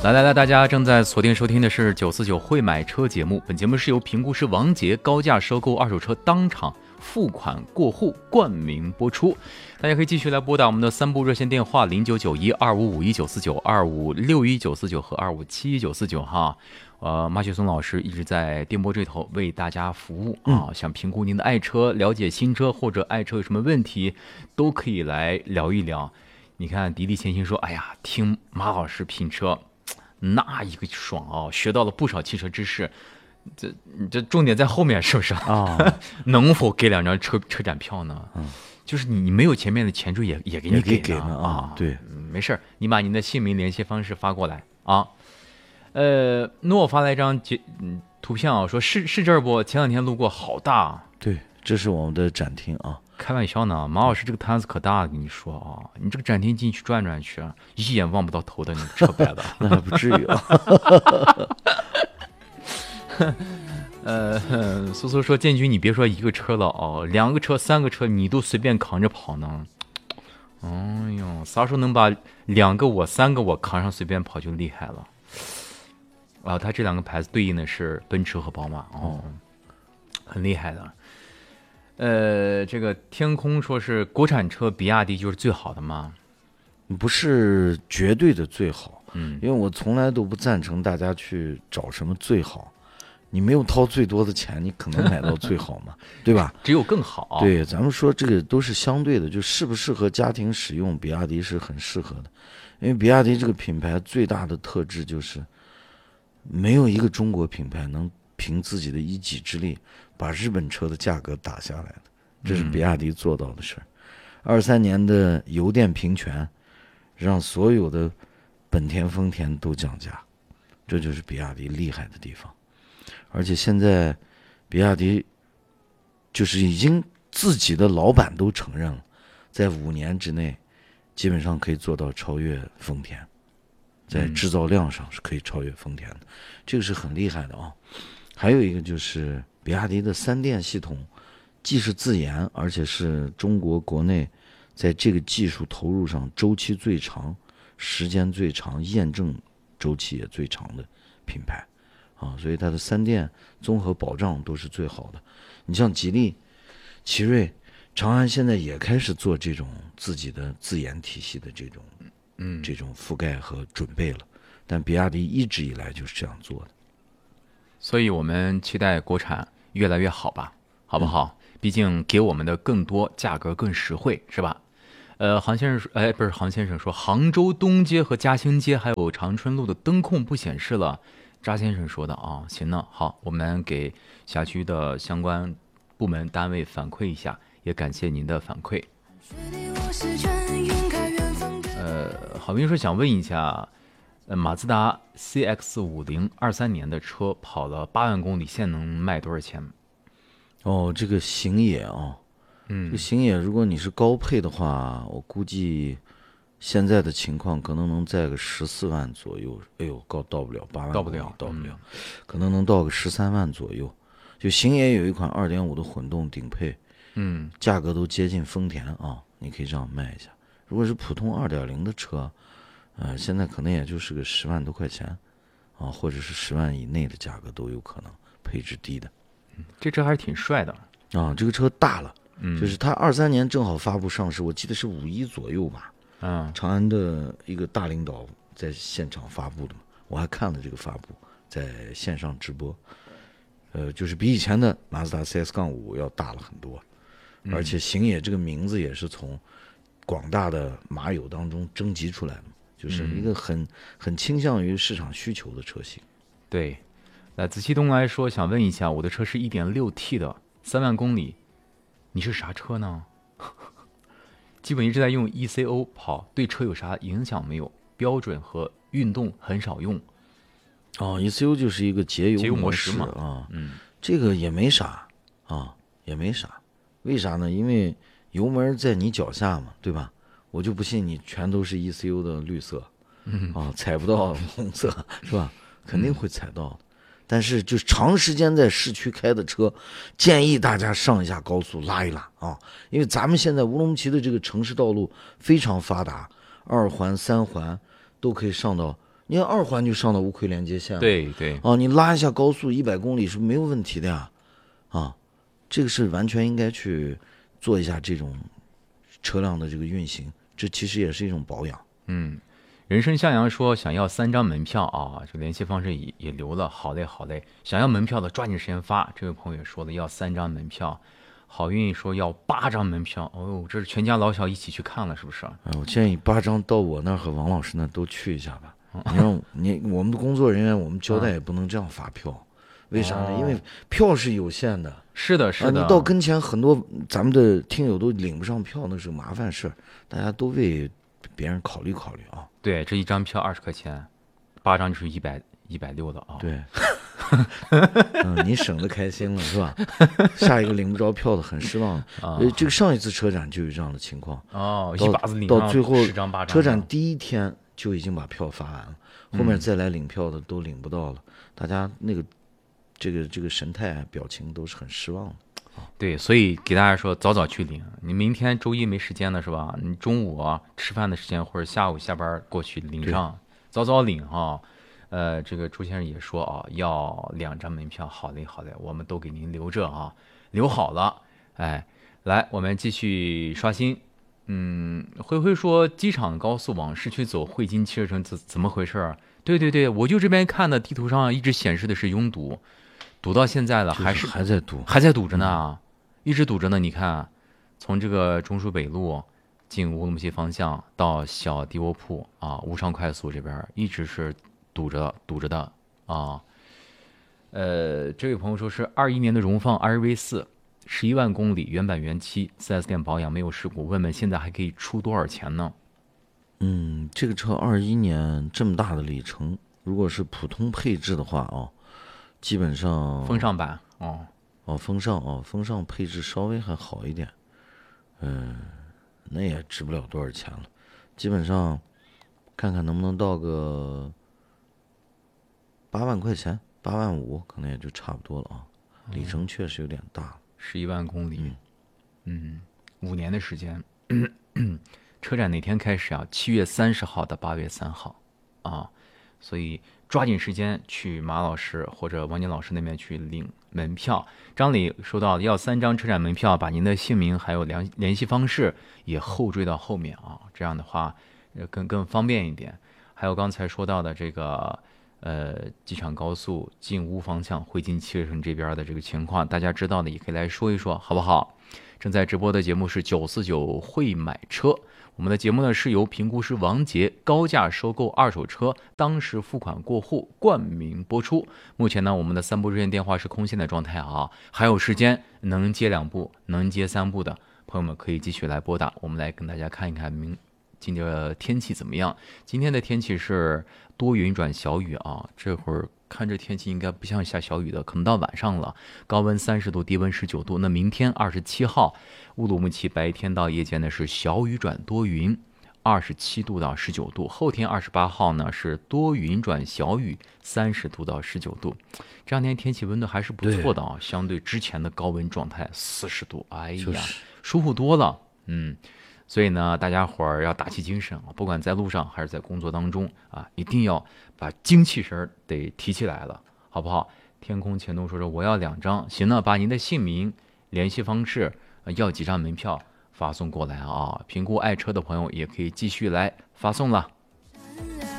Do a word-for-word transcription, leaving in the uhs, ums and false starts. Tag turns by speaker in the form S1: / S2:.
S1: 来来来，大家正在锁定收听的是九四九会买车节目。本节目是由评估师王杰高价收购二手车当场付款过户冠名播出。大家可以继续来拨打我们的三部热线电话零九九一二五五一九四九、二五六一九四九和二五七一九四九哈。呃，马雪松老师一直在电波这头为大家服务啊。想评估您的爱车，了解新车或者爱车有什么问题，都可以来聊一聊。你看，迪迪千心说：“哎呀，听马老师品车。”那一个爽啊！学到了不少汽车知识，这这重点在后面是不是啊？
S2: 哦、
S1: 能否给两张车车展票呢？嗯，就是你你没有前面的前缀也也给你给
S2: 给呢啊？对、
S1: 嗯，没事，你把您的姓名、联系方式发过来啊。呃，诺发来一张截嗯图片啊，说是是这儿不？前两天路过，好大。
S2: 对，这是我们的展厅啊。
S1: 开玩笑呢，马老师这个摊子可大了，跟你说啊，你这个展厅进去转转去，一眼望不到头的那个车摆的，
S2: 那还不至于啊。
S1: 呃，苏苏说，建军你别说一个车了哦，两个车、三个车你都随便扛着跑呢。哎呦，啥时候能把两个我、三个我扛上随便跑就厉害了。啊，他这两个牌子对应的是奔驰和宝马哦，很厉害的。呃，这个天空说是国产车，比亚迪就是最好的吗？
S2: 不是绝对的最好，
S1: 嗯，
S2: 因为我从来都不赞成大家去找什么最好，你没有掏最多的钱，你可能买到最好嘛，对吧？
S1: 只有更好。
S2: 对，咱们说这个都是相对的，就适不适合家庭使用，比亚迪是很适合的，因为比亚迪这个品牌最大的特质就是没有一个中国品牌能凭自己的一己之力把日本车的价格打下来的，这是比亚迪做到的事儿。二三年的油电平权，让所有的本田、丰田都降价，这就是比亚迪厉害的地方。而且现在，比亚迪就是已经自己的老板都承认了，在五年之内，基本上可以做到超越丰田，在制造量上是可以超越丰田的，这个是很厉害的啊。还有一个就是比亚迪的三电系统，既是自研，而且是中国国内在这个技术投入上周期最长、时间最长、验证周期也最长的品牌啊，所以它的三电综合保障都是最好的。你像吉利、奇瑞、长安现在也开始做这种自己的自研体系的这种嗯这种覆盖和准备了，但比亚迪一直以来就是这样做的。
S1: 所以我们期待国产越来越好吧，好不好？嗯、毕竟给我们的更多，价格更实惠，是吧？呃，杭先生说，哎，不是杭先生说，杭州东街和嘉兴街还有长春路的灯控不显示了。扎先生说的啊，行呢，好，我们给辖区的相关部门单位反馈一下，也感谢您的反馈。呃，郝斌说想问一下。呃，马自达 C X 五零 二三年的车跑了八万公里，现在能卖多少钱？
S2: 哦，这个星野啊，嗯，这个星野如果你是高配的话，我估计现在的情况可能能在个十四万左右。哎呦，高到不了八万，
S1: 到不了，
S2: 到不了，嗯、可能能到个十三万左右。就星野有一款二点五的混动顶配，嗯，价格都接近丰田啊，你可以这样卖一下。如果是普通二点零的车。呃，现在可能也就是个十万多块钱，啊，或者是十万以内的价格都有可能，配置低的。
S1: 嗯，这车还是挺帅的
S2: 啊，这个车大了，嗯，就是它二三年正好发布上市，我记得是五一左右吧。嗯，长安的一个大领导在现场发布的嘛，我还看了这个发布，在线上直播。呃，就是比以前的马自达 C X 五 要大了很多，而且星野这个名字也是从广大的马友当中征集出来的。就是一个很、嗯、很倾向于市场需求的车型。
S1: 对，那子期东来说，想问一下，我的车是 一点六 T 的，三万公里，你是啥车呢？基本一直在用 E C O 跑，对车有啥影响没有？标准和运动很少用。
S2: 哦 ，E C O 就是一个节油
S1: 节油模
S2: 式
S1: 嘛
S2: 啊，嗯，这个也没啥啊，也没啥。为啥呢？因为油门在你脚下嘛，对吧？我就不信你全都是 E C U 的绿色，嗯啊，踩不到红色是吧？肯定会踩到的。但是就长时间在市区开的车，建议大家上一下高速拉一拉啊，因为咱们现在乌鲁木齐的这个城市道路非常发达，二环、三环都可以上到你看二环就上到乌奎连接线了，
S1: 对对，
S2: 啊，你拉一下高速一百公里是没有问题的呀，啊，这个是完全应该去做一下这种车辆的这个运行，这其实也是一种保养。
S1: 嗯。人生向阳说想要三张门票啊，这个联系方式也也留了，好嘞好嘞，想要门票的抓紧时间发。这位朋友也说了要三张门票，好运说要八张门票，哦，这是全家老小一起去看了是不是？
S2: 哎，我建议八张到我那儿和王老师那儿都去一下吧。你让你我们的工作人员，我们交代也不能这样发票，为啥呢？因为票是有限的。
S1: 是的，是的。
S2: 啊，你到跟前，很多咱们的听友都领不上票，那是麻烦事儿。大家都为别人考虑考虑啊。
S1: 对，这一张票二十块钱，八张就是一百一百六的啊。
S2: 对，嗯，你省得开心了是吧？下一个领不着票的很失望。
S1: 啊，
S2: 呃，这个上一次车展就有这样的情况。
S1: 哦，一把子领
S2: 到最后
S1: 十张八张。
S2: 车展第一天就已经把票发完了，后面再来领票的都领不到了，嗯、大家那个这个这个神态表情都是很失望的。
S1: 对，所以给大家说早早去领，你明天周一没时间了是吧？你中午啊吃饭的时间或者下午下班过去领上，早早领哈。呃，这个朱先生也说啊，要两张门票，好嘞好嘞，我们都给您留着啊，留好了。哎，来，我们继续刷新。嗯，灰灰说机场高速往市区走，汇金汽车城怎怎么回事啊？对对对，我就这边看的地图上一直显示的是拥堵。堵到现在了，还是
S2: 还在堵，
S1: 还在堵着呢，一直堵着呢。你看，从这个中枢北路进乌鲁木齐方向到小迪窝铺啊，武昌快速这边一直是堵着堵着的啊。呃，这位朋友说是二一年的荣放 R V 四，十一万公里，原版原漆，四 S 店保养没有事故，问问现在还可以出多少钱呢？
S2: 嗯，这个车二一年这么大的里程，如果是普通配置的话啊。基本上
S1: 风尚版哦
S2: 哦，风尚哦，风尚配置稍微还好一点，嗯，那也值不了多少钱了。基本上看看能不能到个八万块钱，八万五可能也就差不多了啊。里程确实有点大，
S1: 十一万公里，嗯，嗯，五年的时间。车展哪天开始啊？七月三十号到八月三号啊，所以。抓紧时间去马老师或者王金老师那边去领门票。张磊说到要三张车展门票，把您的姓名还有联联系方式也后缀到后面啊，这样的话更更方便一点。还有刚才说到的这个呃机场高速进乌方向汇金汽车城这边的这个情况，大家知道的也可以来说一说，好不好？正在直播的节目是九四九会买车。我们的节目呢是由评估师王杰高价收购二手车，当时付款过户冠名播出。目前呢，我们的三部热线电话是空线的状态啊，还有时间能接两部、能接三部的朋友们可以继续来拨打。我们来跟大家看一看明今天的天气怎么样。今天的天气是多云转小雨啊，这会儿看这天气应该不像下小雨的，可能到晚上了。高温三十度，低温十九度。那明天二十七号，乌鲁木齐白天到夜间呢是小雨转多云，二十七度到十九度。后天二十八号呢是多云转小雨，三十度到十九度。这两天天气温度还是不错的啊，相对之前的高温状态四十度，哎呀，就是、舒服多了。嗯。所以呢，大家伙儿要打起精神啊！不管在路上还是在工作当中啊，一定要把精气神得提起来了，好不好？天空前东说说我要两张，行了，把您的姓名、联系方式、要几张门票发送过来啊！评估爱车的朋友也可以继续来发送了。